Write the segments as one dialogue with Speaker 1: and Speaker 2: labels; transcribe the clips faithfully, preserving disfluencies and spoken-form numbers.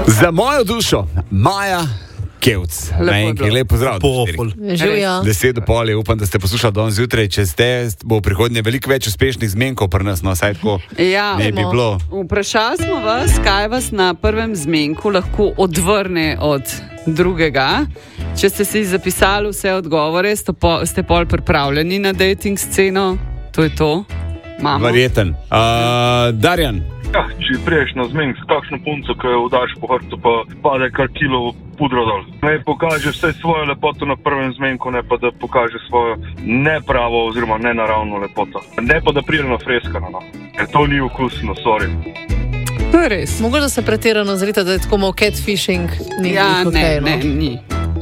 Speaker 1: Za mojo dušo, Maja Kevc. Najprej lep pozdrav.
Speaker 2: Živijo.
Speaker 1: Deset do pol je, upam, da ste poslušali danes zjutraj. Če ste, bo v prihodnje veliko več uspešnih zmenkov pri nas, no, saj tako
Speaker 3: ja,
Speaker 1: ne bi bilo.
Speaker 3: Vprašali smo vas, kaj vas na prvem zmenku lahko odvrne od drugega. Če ste si zapisali vse odgovore, ste, po, ste pol pripravljeni na dating sceno? To je to? Mamo?
Speaker 1: Verjeten. Uh, Darjan.
Speaker 4: Ja, če priješ na zmenk s takšno punco, ki jo udaš po hrtu, pa pade kar kilo pudro dol. Ne pokaže vse svojo lepoto na prvem zmenku, ne pa da pokaže svojo nepravo oziroma nenaravno lepoto. Ne pa da prije na freskano, no. Ker to ni okusno, sorry.
Speaker 3: To je res.
Speaker 2: Mogoče se pretirano zrita, da je tako malo catfishing. Ni
Speaker 3: ja, ne,
Speaker 2: okay,
Speaker 3: ne,
Speaker 2: no.
Speaker 3: ni.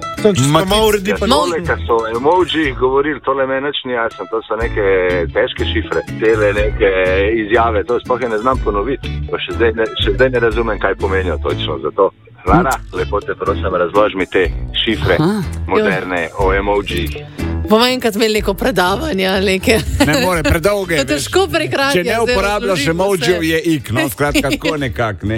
Speaker 5: Tole, kar so emoji govorili, tole me nič ni jasno, to so neke težke šifre, tele neke izjave, to sploh je ne znam ponoviti, pa še zdaj ne, še zdaj ne razumem, kaj pomenijo točno, zato Lara, lepo te prosim, razloži mi te šifre Aha. moderne o emojih.
Speaker 2: Bomo enkrat imeli neko predavanje, neke.
Speaker 1: Ne more, predolge.
Speaker 2: To je težko prekrati.
Speaker 1: Če ne uporabljaš emojijev, je ik, no, skratka, tako nekak, ne.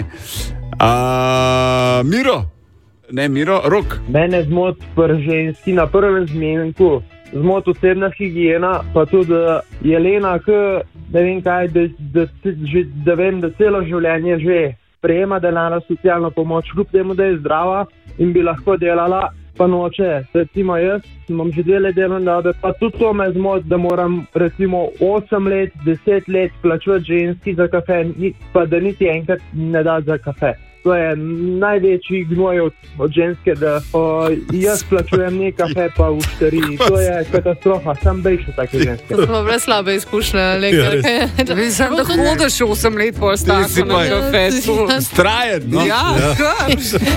Speaker 1: Uh, Miro? Ne, Miro, Rok.
Speaker 6: Mene zmot pri ženski na prvem zmenku, zmot osebna higiena, pa tudi Jelena, ki ne vem kaj, da, da, da, da vem, da celo življenje že prejema denarno socialno pomoč, kljub temu, da je zdrava in bi lahko delala, pa noče. Recimo jaz imam že dve leti delovne dobe, pa tudi to me zmot, da moram recimo osem let, deset let plačevati ženski za kafe, pa da niti enkrat ne da za kafe. To je največji gnoj od, od ženske, da o, jaz plačujem ne kafe pa v šteriji. To je katastrofa, sam bejšo take ženske.
Speaker 2: To smo brez slabe izkušnje.
Speaker 3: Ja, sem da hodiš osem let po ostatu na kafetu.
Speaker 1: Strajen, no?
Speaker 3: Ja, kar.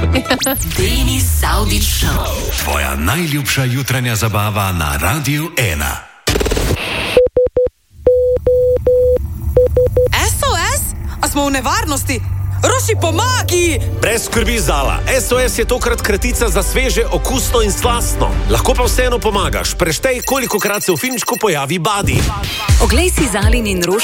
Speaker 7: Denis Saudić Show. Tvoja najljubša jutranja zabava na Radiu ena.
Speaker 8: S O S? A smo v nevarnosti? Roši, pomagi!
Speaker 9: Brez skrbi, Zala. S O S je tokrat kratica za sveže, okusno in slastno. Lahko pa vseeno pomagaš. Preštej, kolikokrat se v filmčku pojavi Buddy.
Speaker 7: Oglej si Zalin in Roš